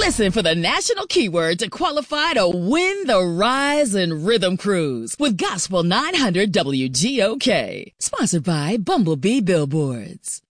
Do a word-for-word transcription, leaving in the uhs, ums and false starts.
Listen for the national keyword to qualify to win the Rise and Rhythm Cruise with Gospel nine hundred W G O K. Sponsored by Bumblebee Billboards.